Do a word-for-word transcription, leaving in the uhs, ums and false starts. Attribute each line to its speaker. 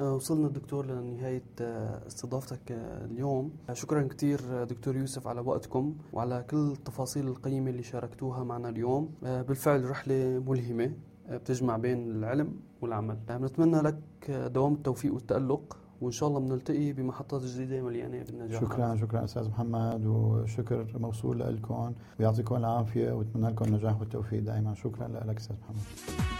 Speaker 1: وصلنا دكتور لنهاية استضافتك اليوم. شكرا كتير دكتور يوسف على وقتكم وعلى كل التفاصيل القيمة اللي شاركتوها معنا اليوم. بالفعل رحلة ملهمة بتجمع بين العلم والعمل. بنتمنى لك دوام التوفيق والتألق، وإن شاء الله بنلتقي بمحطات جديدة مليانة بالنجاح.
Speaker 2: شكرا شكرا أستاذ محمد، وشكر موصول لكم ويعطيكم العافية وأتمنى لكم النجاح والتوفيق دائما. شكرا لك أستاذ محمد.